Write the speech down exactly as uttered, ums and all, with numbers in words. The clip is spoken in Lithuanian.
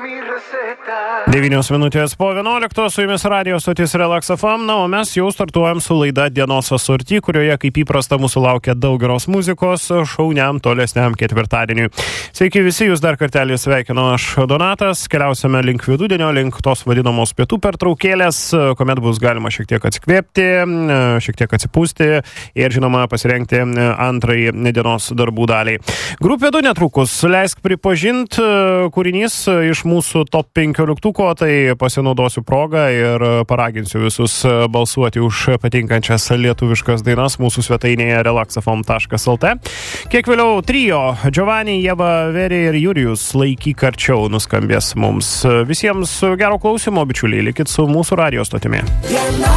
devynios minutės po vienuoliktos, su jumis radio stotis Relax F M, na, o mes jau startuojam su laida Dienos asorti, kurioje kaip įprasta mūsų laukia daug geros muzikos šauniam tolesniam ketvirtadieniui. Sveiki visi, jūs dar kartelį sveikinu, aš Donatas, keliausime link vidudienio, link tos vadinamos pietų pertraukėlės, kuomet bus galima šiek tiek atsikvėpti, šiek tiek atsipūsti ir, žinoma, pasirengti antrąjį dienos darbų daliai. Grupė du netrukus, leisk pripažint, kūrinys iš mūsų top penkioliktuko, tai pasinaudosiu progą ir paraginsiu visus balsuoti už patinkančias lietuviškas dainas mūsų svetainėje relax f m taškas l t. Kiek vėliau trio Giovanni, Ieva, Veri ir Jurijus Laikyk arčiau nuskambės mums. Visiems gero klausimo, bičiuliai, likit su mūsų radio stotimi.